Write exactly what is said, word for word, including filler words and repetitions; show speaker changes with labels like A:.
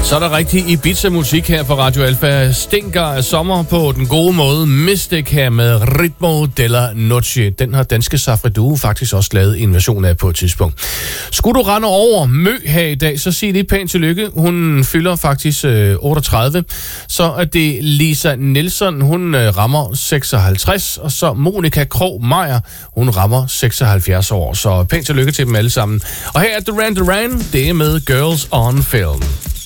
A: Så er der rigtig Ibiza-musik her på Radio Alfa. Stinker af sommer på den gode måde. Mystic her med Ritmo della Noche. Den har danske Safri Duo faktisk også lavet en version af på et tidspunkt. Skulle du rende over Mø her i dag, så sig lige pænt tillykke. Hun fylder faktisk øh, otteogtredive. Så er det Lisa Nielsen, hun øh, rammer seksoghalvtreds. Og så Monika Krog Meyer, hun rammer seksoghalvfjerds år. Så pænt tillykke til dem alle sammen. Og her er Duran Duran, det er med Girls on Film.